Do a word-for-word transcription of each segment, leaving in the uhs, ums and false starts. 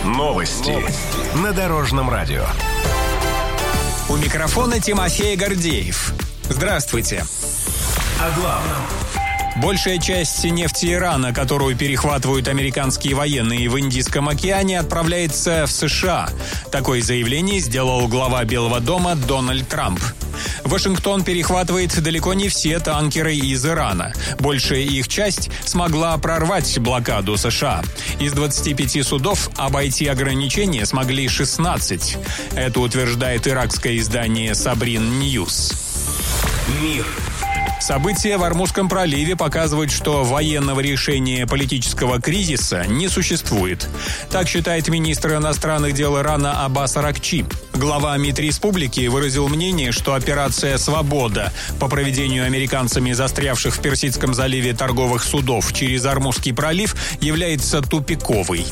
Новости. Новости. На Дорожном радио. У микрофона Тимофей Гордеев. Здравствуйте. О главном. Большая часть нефти Ирана, которую перехватывают американские военные в Индийском океане, отправляется в США. Такое заявление сделал глава Белого дома Дональд Трамп. Вашингтон перехватывает далеко не все танкеры из Ирана. Большая их часть смогла прорвать блокаду США. Из двадцати пяти судов обойти ограничения смогли шестнадцать. Это утверждает иракское издание «Сабрин Ньюс». Мир. События в Ормузском проливе показывают, что военного решения политического кризиса не существует. Так считает министр иностранных дел Ирана Аббас Аракчи. Глава МИД республики выразил мнение, что операция «Свобода» по проведению американцами застрявших в Персидском заливе торговых судов через Ормузский пролив является тупиковой.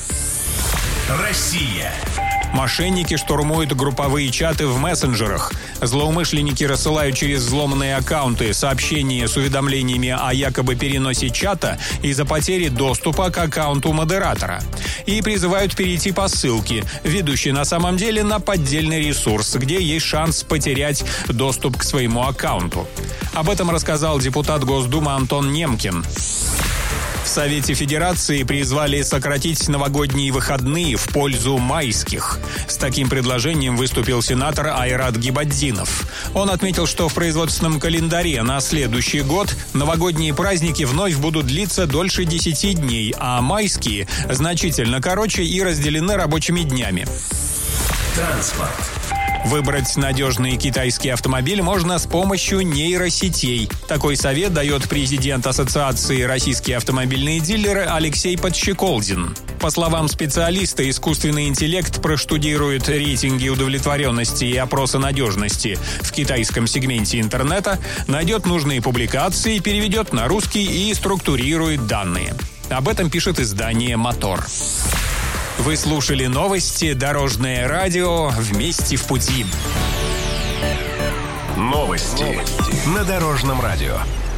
Россия. Мошенники штурмуют групповые чаты в мессенджерах. Злоумышленники рассылают через взломанные аккаунты сообщения с уведомлениями о якобы переносе чата из-за потери доступа к аккаунту модератора. И призывают перейти по ссылке, ведущей на самом деле на поддельный ресурс, где есть шанс потерять доступ к своему аккаунту. Об этом рассказал депутат Госдумы Антон Немкин. В Совете Федерации призвали сократить новогодние выходные в пользу майских. С таким предложением выступил сенатор Айрат Гибаддинов. Он отметил, что в производственном календаре на следующий год новогодние праздники вновь будут длиться дольше десяти дней, а майские значительно короче и разделены рабочими днями. Транспорт. Выбрать надежный китайский автомобиль можно с помощью нейросетей. Такой совет дает президент Ассоциации «Российские автомобильные дилеры» Алексей Подщеколдин. По словам специалиста, искусственный интеллект проштудирует рейтинги удовлетворенности и опросы надежности в китайском сегменте интернета, найдет нужные публикации, переведет на русский и структурирует данные. Об этом пишет издание «Мотор». Вы слушали новости «Дорожное радио». Вместе в пути. Новости. Новости. На Дорожном радио.